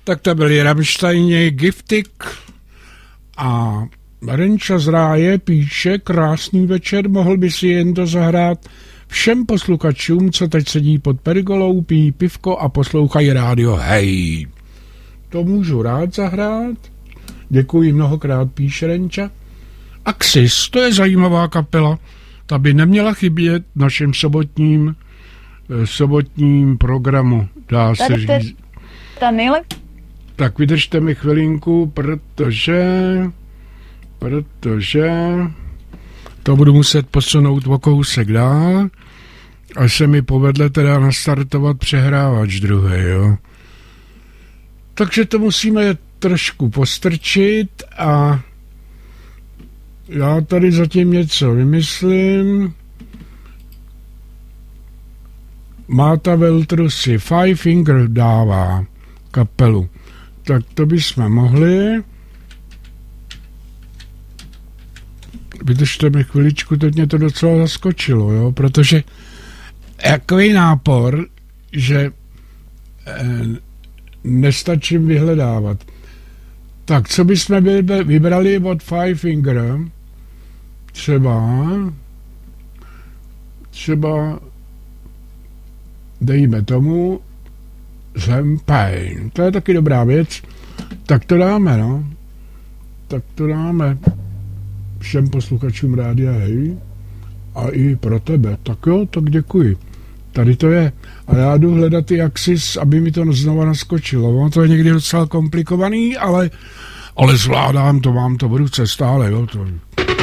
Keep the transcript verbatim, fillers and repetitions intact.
Tak to byli Rammsteini, Giftig a Renča z Ráje píše, krásný večer, mohl by si jen to zahrát všem posluchačům, co teď sedí pod pergolou, pijí pivko a poslouchají rádio. Hej, to můžu rád zahrát. Děkuji mnohokrát, píše Renča. Axis, to je zajímavá kapela. Ta by neměla chybět v našem sobotním, sobotním programu, dá se říct. Ta nejlep... Tak vydržte mi chvilinku, protože... Protože... To budu muset posunout o kousek dál, až se mi povedle teda nastartovat přehrávač druhý, jo. Takže to musíme trošku postrčit a já tady zatím něco vymyslím. Máta Veltrusy, Five Finger dává kapelu. Tak to bychom mohli. Vydržte mi chviličku, teď mě to docela zaskočilo, jo, protože takový nápor, že eh, nestačím vyhledávat. Tak, co bychom vybrali od Five Finger? Třeba třeba dejme tomu Champagne. To je taky dobrá věc. Tak to dáme, no. Tak to dáme všem posluchačům rádia, hej. A i pro tebe. Tak jo, tak děkuji. Tady to je. A já jdu hledat ty Axis, aby mi to znova naskočilo. Ono to je někdy docela komplikovaný, ale, ale zvládám to, mám to v ruce stále, jo. To.